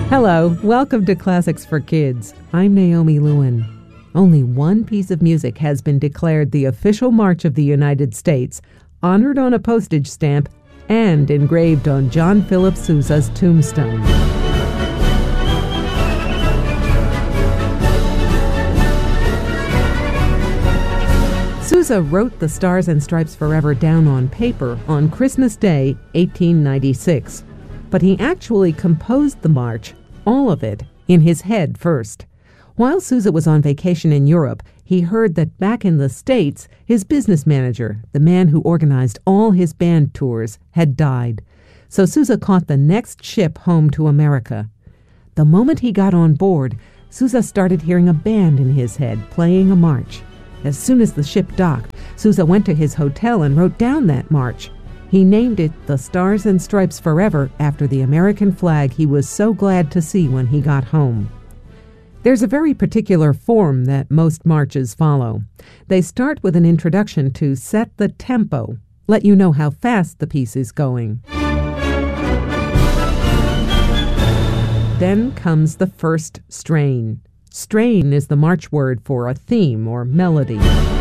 Hello, welcome to Classics for Kids. I'm Naomi Lewin. Only one piece of music has been declared the official march of the United States, honored on a postage stamp, and engraved on John Philip Sousa's tombstone. Sousa wrote the Stars and Stripes Forever down on paper on Christmas Day, 1896. But he actually composed the march, all of it, in his head first. While Sousa was on vacation in Europe, he heard that back in the States, his business manager, the man who organized all his band tours, had died. So Sousa caught the next ship home to America. The moment he got on board, Sousa started hearing a band in his head playing a march. As soon as the ship docked, Sousa went to his hotel and wrote down that march. He named it the Stars and Stripes Forever after the American flag he was so glad to see when he got home. There's a very particular form that most marches follow. They start with an introduction to set the tempo, let you know how fast the piece is going. Then comes the first strain. Strain is the march word for a theme or melody.